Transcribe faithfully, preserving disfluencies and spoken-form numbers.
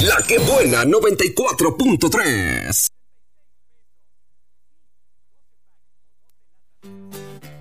La que buena noventa y cuatro punto tres.